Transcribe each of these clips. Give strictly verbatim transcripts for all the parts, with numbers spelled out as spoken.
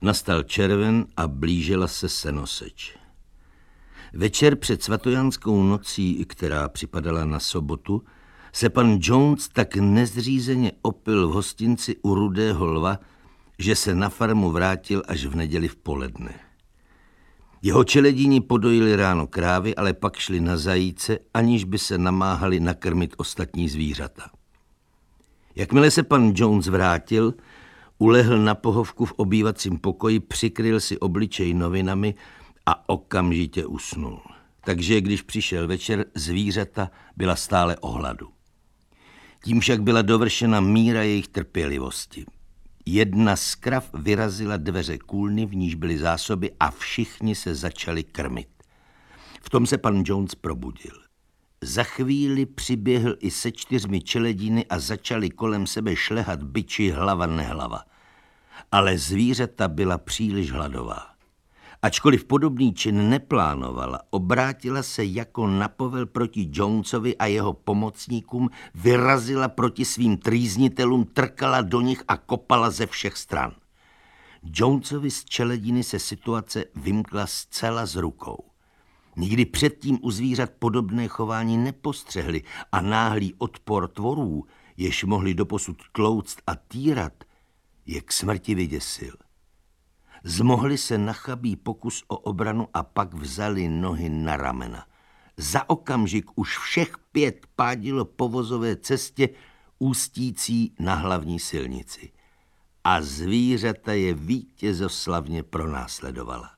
Nastal červen a blížila se senoseč. Večer před svatojanskou nocí, která připadala na sobotu, se pan Jones tak nezřízeně opil v hostinci u Rudého lva, že se na farmu vrátil až v neděli v poledne. Jeho čeledíni podojili ráno krávy, ale pak šli na zajíce, aniž by se namáhali nakrmit ostatní zvířata. Jakmile se pan Jones vrátil, ulehl na pohovku v obývacím pokoji, přikryl si obličej novinami a okamžitě usnul. Takže když přišel večer, zvířata byla stále o hladu. Tím však byla dovršena míra jejich trpělivosti. Jedna z krav vyrazila dveře kůlny, v níž byly zásoby, a všichni se začali krmit. V tom se pan Jones probudil. Za chvíli přiběhl i se čtyřmi čeledíny a začali kolem sebe šlehat biči hlava nehlava. Ale zvířata byla příliš hladová. Ačkoliv podobný čin neplánovala, obrátila se jako na povel proti Jonesovi a jeho pomocníkům, vyrazila proti svým trýznitelům, trkala do nich a kopala ze všech stran. Jonesovi z čelediny se situace vymkla zcela z rukou. Nikdy předtím u zvířat podobné chování nepostřehli a náhlý odpor tvorů, jež mohli doposud tlouct a týrat, je k smrti vyděsil. Zmohli se na chabý pokus o obranu a pak vzali nohy na ramena. Za okamžik už všech pět pádilo po vozové cestě ústící na hlavní silnici. A zvířata je vítězoslavně pronásledovala.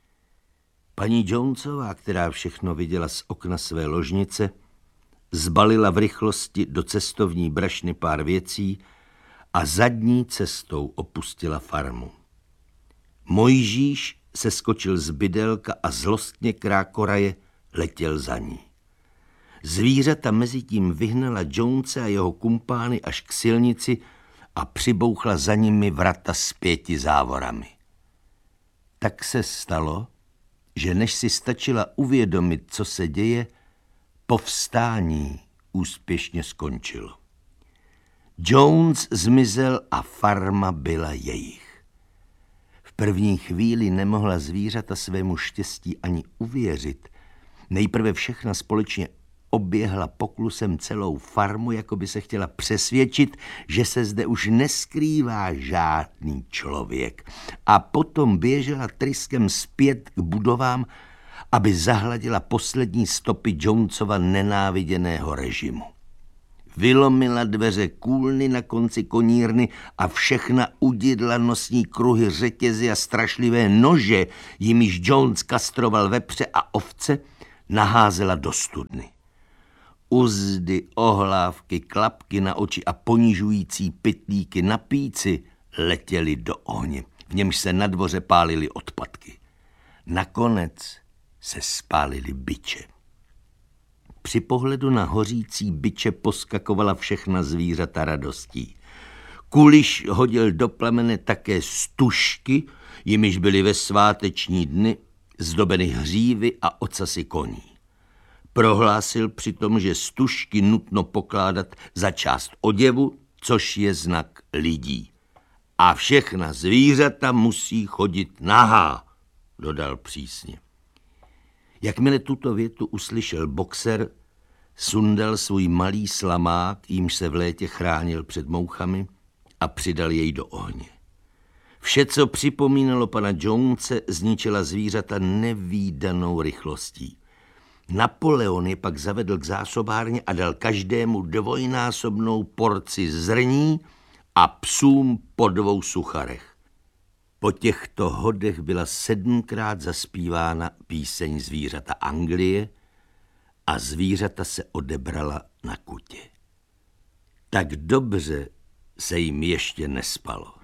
Paní Jonesová, která všechno viděla z okna své ložnice, zbalila v rychlosti do cestovní brašny pár věcí a zadní cestou opustila farmu. Mojžíš se skočil z bydelka a zlostně krákoraje letěl za ní. Zvířata mezitím vyhnala Jonese a jeho kumpány až k silnici a přibouchla za nimi vrata s pěti závorami. Tak se stalo, že než si stačila uvědomit, co se děje, povstání úspěšně skončilo. Jones zmizel a farma byla jejich. V první chvíli nemohla zvířata svému štěstí ani uvěřit. Nejprve všechna společně oběhla poklusem celou farmu, jako by se chtěla přesvědčit, že se zde už neskrývá žádný člověk. A potom běžela tryskem zpět k budovám, aby zahladila poslední stopy Jonesova nenáviděného režimu. Vylomila dveře kůlny na konci konírny a všechna udidla nosní kruhy, řetězy a strašlivé nože, jimiž Jones kastroval vepře a ovce, naházela do studny. Uzdy, ohlávky, klapky na oči a ponižující pytlíky na píci letěly do ohně, v němž se na dvoře pálily odpadky. Nakonec se spálily biče. Při pohledu na hořící biče poskakovala všechna zvířata radostí. Kuliš hodil do plamene také stužky, jimiž byly ve sváteční dny zdobeny hřívy a ocasy koní. Prohlásil přitom, že stužky nutno pokládat za část oděvu, což je znak lidí. A všechna zvířata musí chodit nahá, dodal přísně. Jakmile tuto větu uslyšel boxer, sundal svůj malý slamák, jímž se v létě chránil před mouchami, a přidal jej do ohně. Vše, co připomínalo pana Jonese, zničila zvířata nevídanou rychlostí. Napoleon je pak zavedl k zásobárně a dal každému dvojnásobnou porci zrní a psům po dvou sucharech. Po těchto hodech byla sedmkrát zaspívána píseň Zvířata Anglie a zvířata se odebrala na kutě. Tak dobře se jim ještě nespalo.